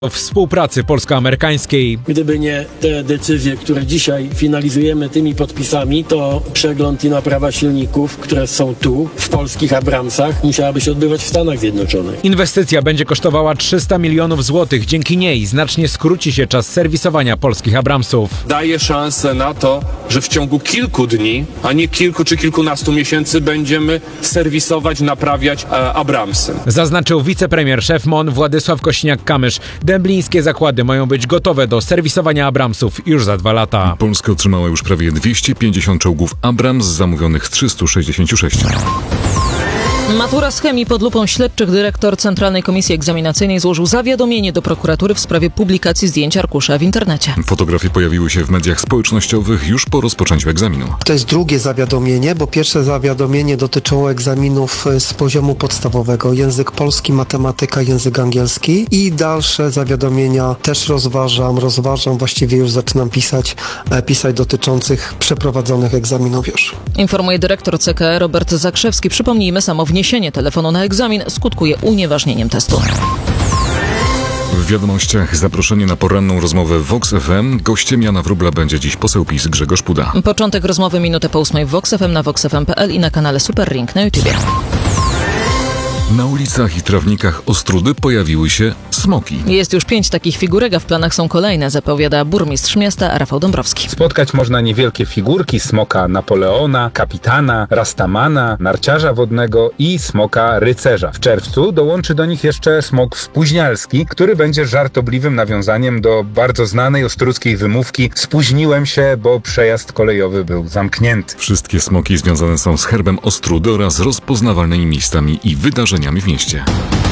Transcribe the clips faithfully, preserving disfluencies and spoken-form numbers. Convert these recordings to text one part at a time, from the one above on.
współpracy polsko-amerykańskiej. Gdyby nie te decyzje, które dzisiaj finalizujemy tymi podpisami, to przegląd i naprawa silników, które są tu, w polskich Abramsach, musiałaby się odbywać w Stanach Zjednoczonych. Inwestycja będzie kosztowała trzysta milionów złotych. Dzięki niej znacznie skróci się czas serwisowania polskich Abramsów. Daje szansę na to, że w ciągu kilku dni, a nie kilku czy kilkunastu miesięcy będziemy serwisować, naprawiać e, Abramsy. Zaznaczył wicepremier szef M O N Władysław Kosiniak-Kamysz. Dęblińskie zakłady mają być gotowe do serwisowania Abramsów już za dwa lata. Polska otrzymała już prawie dwieście pięćdziesiąt czołgów Abrams z zamówionych trzystu sześćdziesięciu sześciu. Matura z chemii pod lupą śledczych. Dyrektor Centralnej Komisji Egzaminacyjnej złożył zawiadomienie do prokuratury w sprawie publikacji zdjęć arkusza w internecie. Fotografie pojawiły się w mediach społecznościowych już po rozpoczęciu egzaminu. To jest drugie zawiadomienie, bo pierwsze zawiadomienie dotyczyło egzaminów z poziomu podstawowego. Język polski, matematyka, język angielski i dalsze zawiadomienia też rozważam, rozważam, właściwie już zaczynam pisać, pisać dotyczących przeprowadzonych egzaminów już. Informuje dyrektor C K E Robert Zakrzewski. Przypomnijmy, samo wniesienie telefonu na egzamin skutkuje unieważnieniem testu. W wiadomościach zaproszenie na poranną rozmowę w Vox F M. Gościem Jana Wróbla będzie dziś poseł PiS Grzegorz Puda. Początek rozmowy minutę po ósmej w Vox F M, na vox f m kropka p l i na kanale Super Ring na YouTubie. Na ulicach i trawnikach Ostródy pojawiły się smoki. Jest już pięć takich figurek, a w planach są kolejne, zapowiada burmistrz miasta Rafał Dąbrowski. Spotkać można niewielkie figurki smoka Napoleona, kapitana, Rastamana, narciarza wodnego i smoka rycerza. W czerwcu dołączy do nich jeszcze smok spóźnialski, który będzie żartobliwym nawiązaniem do bardzo znanej ostródzkiej wymówki "spóźniłem się, bo przejazd kolejowy był zamknięty". Wszystkie smoki związane są z herbem Ostródy oraz rozpoznawalnymi miejscami i wydarzeniami w mieście.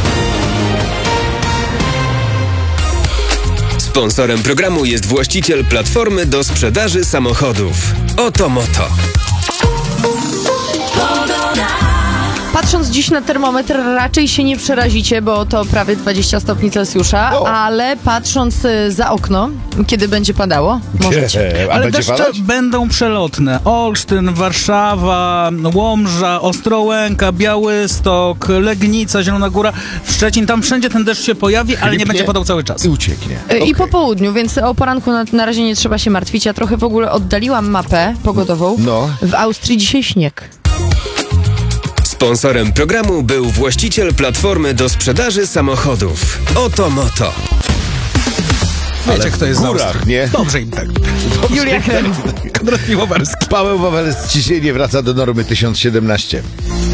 Sponsorem programu jest właściciel platformy do sprzedaży samochodów Oto Moto. Patrząc dziś na termometr, raczej się nie przerazicie, bo to prawie dwadzieścia stopni Celsjusza, no. Ale patrząc za okno, kiedy będzie padało, możecie. Ale będzie deszcze padać? Będą przelotne. Olsztyn, Warszawa, Łomża, Ostrołęka, Białystok, Legnica, Zielona Góra, Szczecin. Tam wszędzie ten deszcz się pojawi, ale nie będzie padał cały czas. I ucieknie. I okay. po południu, więc o poranku na, na razie nie trzeba się martwić. Ja trochę w ogóle oddaliłam mapę pogodową. No. W Austrii dzisiaj śnieg. Sponsorem programu był właściciel platformy do sprzedaży samochodów Oto Moto. Wiecie, ale kto jest w górach, nie? Dobrze im tak. Julia Chleb. Konrad Piłowarski. Paweł Wawelec ciśnienie wraca do normy tysiąc siedemnaście.